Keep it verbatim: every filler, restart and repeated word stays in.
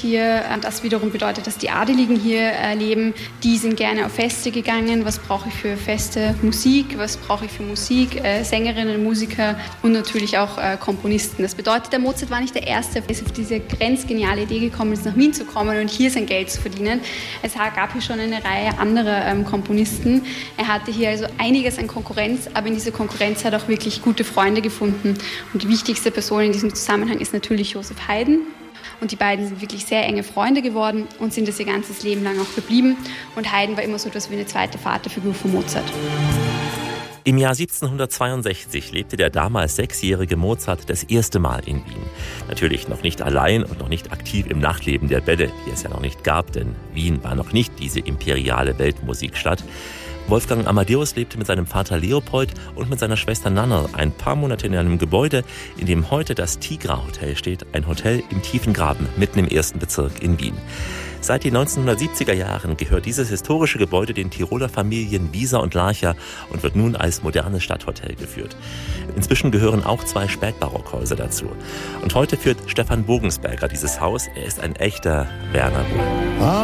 hier. Das wiederum bedeutet, dass die Adeligen hier leben. Die sind gerne auf Feste gegangen. Was brauche ich für Feste? Musik. Was brauche ich für Musik? Sängerinnen, Musiker und natürlich auch Komponisten. Das bedeutet, der Mozart war nicht der Erste, der auf diese grenzgeniale Idee gekommen ist, nach Wien zu kommen und hier sein Geld zu verdienen. Es gab hier schon eine Reihe anderer ähm, Komponisten. Er hatte hier also einiges an Konkurrenz, aber in dieser Konkurrenz hat er auch wirklich gute Freunde gefunden. Und die wichtigste Person in diesem Zusammenhang ist natürlich Joseph Haydn. Und die beiden sind wirklich sehr enge Freunde geworden und sind das ihr ganzes Leben lang auch geblieben. Und Haydn war immer so etwas wie eine zweite Vaterfigur von Mozart. Im Jahr siebzehnhundertzweiundsechzig lebte der damals sechsjährige Mozart das erste Mal in Wien. Natürlich noch nicht allein und noch nicht aktiv im Nachtleben der Bälle, die es ja noch nicht gab, denn Wien war noch nicht diese imperiale Weltmusikstadt. Wolfgang Amadeus lebte mit seinem Vater Leopold und mit seiner Schwester Nannerl ein paar Monate in einem Gebäude, in dem heute das Tigra Hotel steht, ein Hotel im tiefen Graben, mitten im ersten Bezirk in Wien. Seit den neunzehnhundertsiebziger Jahren gehört dieses historische Gebäude den Tiroler Familien Wieser und Larcher und wird nun als modernes Stadthotel geführt. Inzwischen gehören auch zwei Spätbarockhäuser dazu. Und heute führt Stefan Bogensberger dieses Haus. Er ist ein echter Werner Bull.